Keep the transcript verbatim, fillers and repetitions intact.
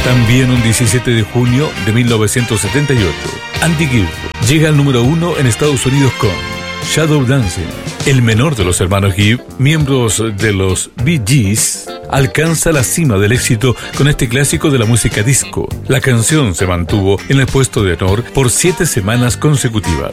También un diecisiete de junio de mil novecientos setenta y ocho, Andy Gibb llega al número uno en Estados Unidos con Shadow Dancing. El menor de los hermanos Gibb, miembros de los Bee Gees, alcanza la cima del éxito con este clásico de la música disco. La canción se mantuvo en el puesto de honor por siete semanas consecutivas.